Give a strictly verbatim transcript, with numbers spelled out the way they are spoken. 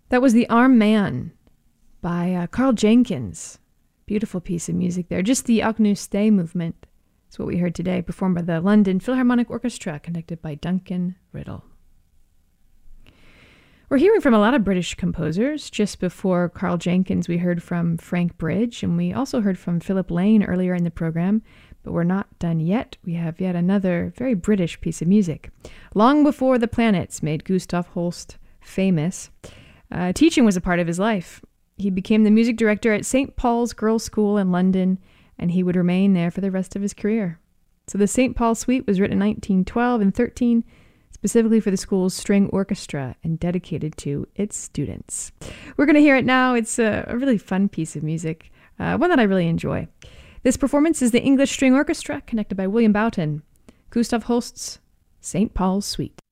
That was The Arm Man by uh, Carl Jenkins. Beautiful piece of music there. Just the Agnus Dei movement. That's what we heard today, performed by the London Philharmonic Orchestra, conducted by Duncan Riddle. We're hearing from a lot of British composers. Just before Carl Jenkins, we heard from Frank Bridge, and we also heard from Philip Lane earlier in the program. But we're not done yet. We have yet another very British piece of music. Long Before the Planets made Gustav Holst famous. Uh, teaching was a part of his life. He became the music director at Saint Paul's Girls' School in London, and he would remain there for the rest of his career. So the Saint Paul Suite was written in nineteen twelve and thirteen, specifically for the school's string orchestra and dedicated to its students. We're going to hear it now. It's a, a really fun piece of music, uh, one that I really enjoy. This performance is the English String Orchestra, conducted by William Boughton, Gustav Holst's Saint Paul's Suite.